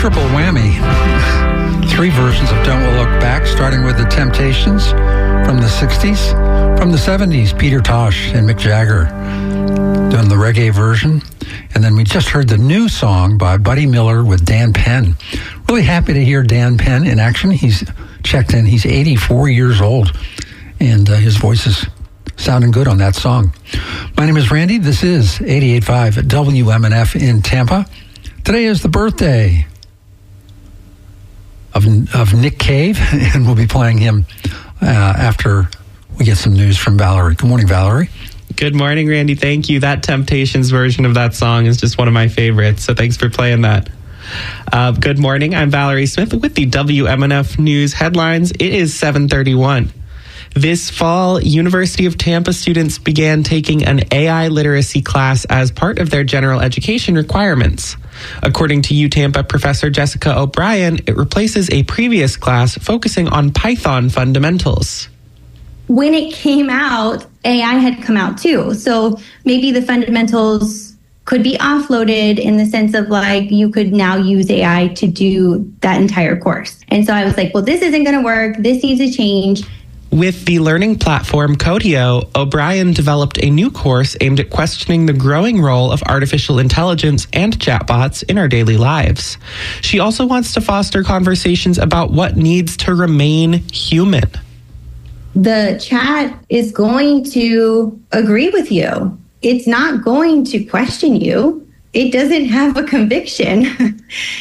triple whammy. 3 versions of Don't We Look Back, starting with The Temptations from the 60s. From the 70s, Peter Tosh and Mick Jagger doing the reggae version. And then we just heard the new song by Buddy Miller with Dan Penn. Really happy to hear Dan Penn in action. He's checked in. He's 84 years old, and his voice is sounding good on that song. My name is Randy. This is 88.5 WMNF in Tampa. Today is the birthday of Nick Cave, and we'll be playing him after we get some news from Valerie. Good morning, Valerie. Good morning, Randy. Thank you. That Temptations version of that song is just one of my favorites, so thanks for playing that. Good morning. I'm Valerie Smith with the WMNF News headlines. It is 7:31. This fall, University of Tampa students began taking an AI literacy class as part of their general education requirements. According to UTampa professor Jessica O'Brien, it replaces a previous class focusing on Python fundamentals. When it came out, AI had come out too. So maybe the fundamentals could be offloaded in the sense of like you could now use AI to do that entire course. And so I was like, well, this isn't going to work. This needs to change. With the learning platform Codio, O'Brien developed a new course aimed at questioning the growing role of artificial intelligence and chatbots in our daily lives. She also wants to foster conversations about what needs to remain human. The chat is going to agree with you. It's not going to question you. It doesn't have a conviction.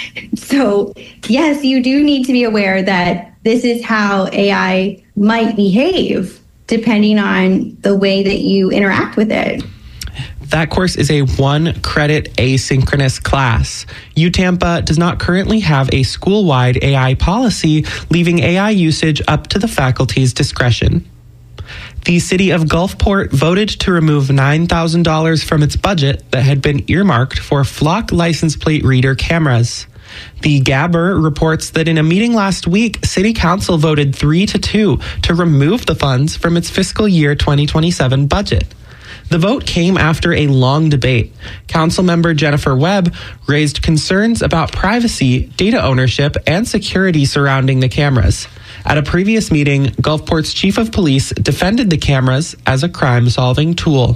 So, yes, you do need to be aware that this is how AI might behave depending on the way that you interact with it. That course is a 1-credit asynchronous class. UTampa does not currently have a school-wide AI policy, leaving AI usage up to the faculty's discretion. The city of Gulfport voted to remove $9,000 from its budget that had been earmarked for Flock license plate reader cameras. The Gabber reports that in a meeting last week, City Council voted 3-2 to remove the funds from its fiscal year 2027 budget. The vote came after a long debate. Councilmember Jennifer Webb raised concerns about privacy, data ownership, and security surrounding the cameras. At a previous meeting, Gulfport's chief of police defended the cameras as a crime-solving tool.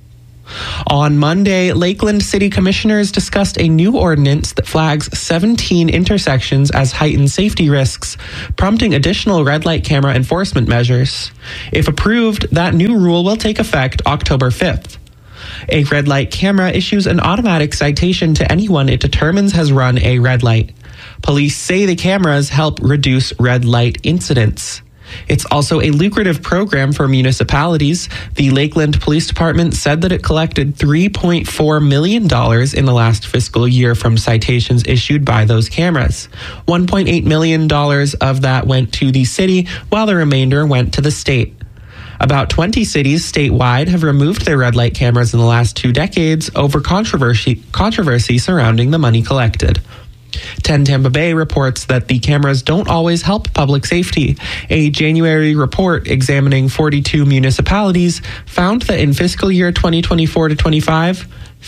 On Monday, Lakeland City Commissioners discussed a new ordinance that flags 17 intersections as heightened safety risks, prompting additional red light camera enforcement measures. If approved, that new rule will take effect October 5th. A red light camera issues an automatic citation to anyone it determines has run a red light. Police say the cameras help reduce red light incidents. It's also a lucrative program for municipalities. The Lakeland Police Department said that it collected $3.4 million in the last fiscal year from citations issued by those cameras. $1.8 million of that went to the city, while the remainder went to the state. About 20 cities statewide have removed their red light cameras in the last 2 decades over controversy surrounding the money collected. 10 Tampa Bay reports that the cameras don't always help public safety. A January report examining 42 municipalities found that in fiscal year 2024-25,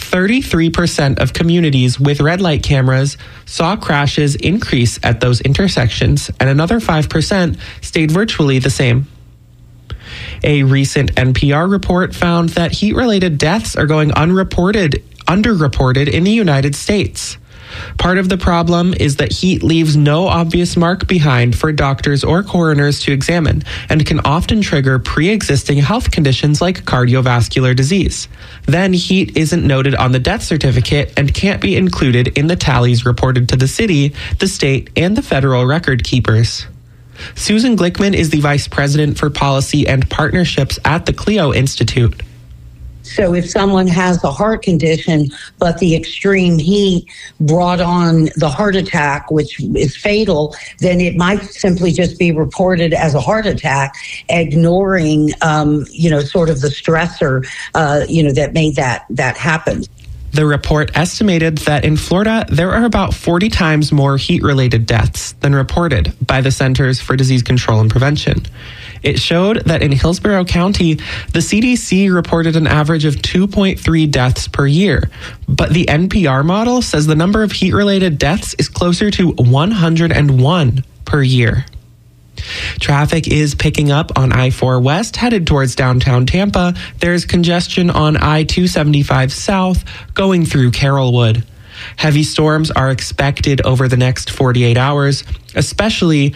33% of communities with red light cameras saw crashes increase at those intersections, and another 5% stayed virtually the same. A recent NPR report found that heat-related deaths are going underreported in the United States. Part of the problem is that heat leaves no obvious mark behind for doctors or coroners to examine and can often trigger pre-existing health conditions like cardiovascular disease. Then heat isn't noted on the death certificate and can't be included in the tallies reported to the city, the state, and the federal record keepers. Susan Glickman is the Vice President for Policy and Partnerships at the Clio Institute. So if someone has a heart condition, but the extreme heat brought on the heart attack, which is fatal, then it might simply just be reported as a heart attack, ignoring, sort of the stressor, that made that happen. The report estimated that in Florida, there are about 40 times more heat-related deaths than reported by the Centers for Disease Control and Prevention. It showed that in Hillsborough County, the CDC reported an average of 2.3 deaths per year, but the NPR model says the number of heat-related deaths is closer to 101 per year. Traffic is picking up on I-4 West headed towards downtown Tampa. There's congestion on I-275 South going through Carrollwood. Heavy storms are expected over the next 48 hours, especially...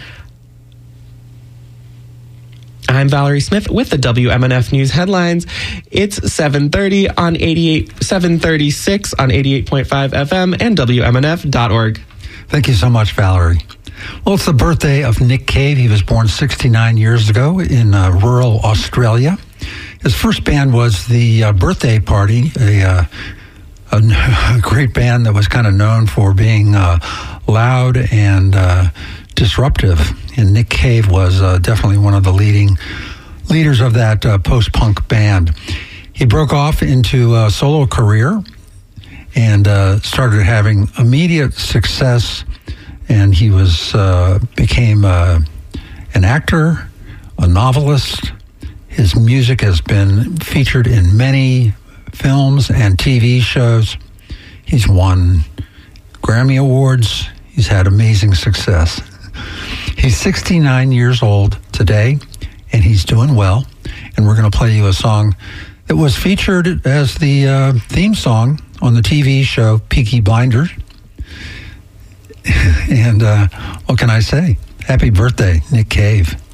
I'm Valerie Smith with the WMNF News headlines. It's 7:30 on 7:36 on 88.5 FM and WMNF.org. Thank you so much, Valerie. Well, it's the birthday of Nick Cave. He was born 69 years ago in rural Australia. His first band was the Birthday Party, a great band that was kind of known for being loud and disruptive. And Nick Cave was definitely one of the leaders of that post-punk band. He broke off into a solo career and started having immediate success. And he became an actor, a novelist. His music has been featured in many films and TV shows. He's won Grammy Awards. He's had amazing success. He's 69 years old today, and he's doing well. And we're going to play you a song that was featured as the theme song on the TV show Peaky Blinders. And what can I say? Happy birthday, Nick Cave.